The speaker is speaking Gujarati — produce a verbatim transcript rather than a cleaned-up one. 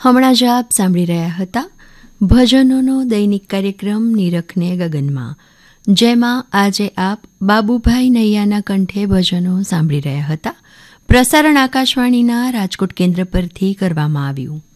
હમણાં જ આપ સાંભળી રહ્યા હતા ભજનોનો દૈનિક કાર્યક્રમ નિરખને ગગનમાં, જેમાં આજે આપ બાબુભાઈ નૈયાના કંઠે ભજનો સાંભળી રહ્યા હતા. પ્રસારણ આકાશવાણીના રાજકોટ કેન્દ્ર પરથી કરવામાં આવ્યું.